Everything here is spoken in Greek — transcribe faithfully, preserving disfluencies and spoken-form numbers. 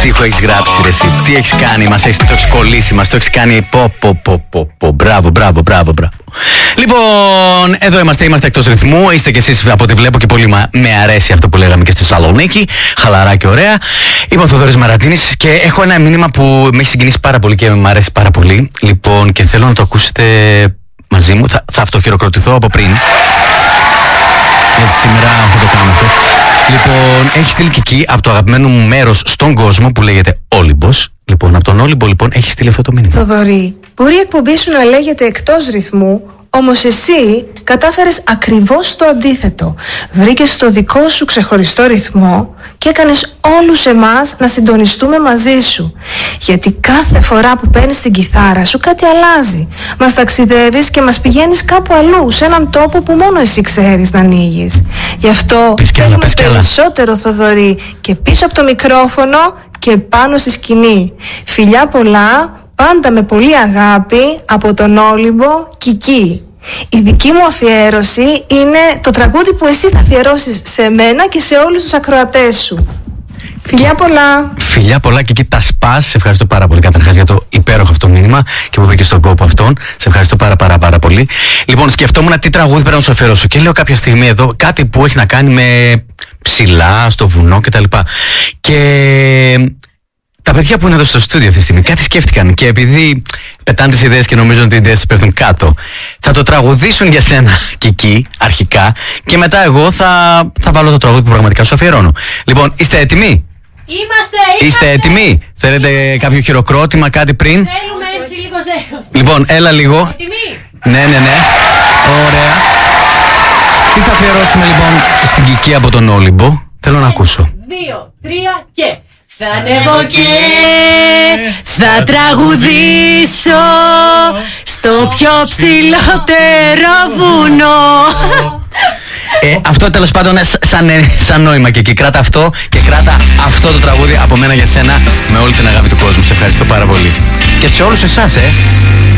στίχο έχεις γράψει ρε εσύ? Τι έχεις κάνει, μας έχεις, το έχεις κολλήσει, μας το έχεις κάνει. Πω, πω, πω, πω, πω. Μπράβο, μπράβο, μπράβο, μπράβο. Λοιπόν, εδώ είμαστε, είμαστε εκτός ρυθμού. Είστε κι εσείς από ό,τι βλέπω και πολύ μα, με αρέσει αυτό που λέγαμε και στη Θεσσαλονίκη. Χαλαρά και ωραία. Είμαι ο Θοδωρής Μαρατίνης και έχω ένα μήνυμα που με έχει συγκινήσει πάρα πολύ και με αρέσει πάρα πολύ. Λοιπόν, και θέλω να το ακούσετε μαζί μου. Θα, θα αυτοχειροκροτηθώ από πριν. Γιατί σήμερα θα το κάνω αυτό. Λοιπόν, έχει στείλει και εκεί από το αγαπημένο μου μέρος στον κόσμο που λέγεται Όλυμπος. Λοιπόν, από τον Όλυμπο λοιπόν έχει στείλει αυτό το μήνυμα. Θοδωρή, μπορεί η εκπομπή σου να λέγεται εκτός ρυθμού, όμως εσύ κατάφερες ακριβώς το αντίθετο. Βρήκες το δικό σου ξεχωριστό ρυθμό και έκανες όλους εμάς να συντονιστούμε μαζί σου. Γιατί κάθε φορά που παίρνεις την κιθάρα σου κάτι αλλάζει. Μας ταξιδεύεις και μας πηγαίνεις κάπου αλλού, σε έναν τόπο που μόνο εσύ ξέρεις να ανοίγεις. Γι' αυτό θέλουμε περισσότερο Θοδωρή και πίσω από το μικρόφωνο και πάνω στη σκηνή. Φιλιά πολλά, πάντα με πολύ αγάπη από τον Όλυμπο Κική. Η δική μου αφιέρωση είναι το τραγούδι που εσύ θα αφιερώσεις σε μένα και σε όλους τους ακροατές σου. Φιλιά πολλά. Φιλιά πολλά και εκεί τα σπάς. Σε ευχαριστώ πάρα πολύ καταρχάς για το υπέροχο αυτό μήνυμα και που βρήκε στον κόπο αυτόν. Σε ευχαριστώ πάρα πάρα πάρα πολύ. Λοιπόν, σκεφτόμουν τι τραγούδι πρέπει να σου αφιερώσω και λέω κάποια στιγμή εδώ κάτι που έχει να κάνει με ψηλά, στο βουνό κτλ. Και τα παιδιά που είναι εδώ στο στούντιο αυτή τη στιγμή κάτι σκέφτηκαν και επειδή πετάνε τις ιδέες και νομίζουν ότι οι ιδέες πέφτουν κάτω, θα το τραγουδήσουν για σένα Κική αρχικά και μετά εγώ θα, θα βάλω το τραγούδι που πραγματικά σου αφιερώνω. Λοιπόν, είστε έτοιμοι? Είμαστε, είμαστε. Είστε έτοιμοι? Θέλετε είμαστε. κάποιο χειροκρότημα, κάτι πριν? Θέλουμε έτσι λίγο ζέο. Λοιπόν, έλα λίγο. Έτοιμοι? Ναι, ναι, ναι. Ωραία. Τι θα αφιερώσουμε λοιπόν στην Κική από τον Όλυμπο? Θέλω να ακούσω. Δύο, τρία και... Θα ανέβω και θα τραγουδήσω στο πιο ψηλότερο βουνό. Ε, αυτό τέλος πάντων είναι σαν, σαν νόημα και εκεί. Κράτα αυτό και κράτα αυτό το τραγούδι από μένα για σένα με όλη την αγάπη του κόσμου. Σε ευχαριστώ πάρα πολύ. Και σε όλους εσάς, ε.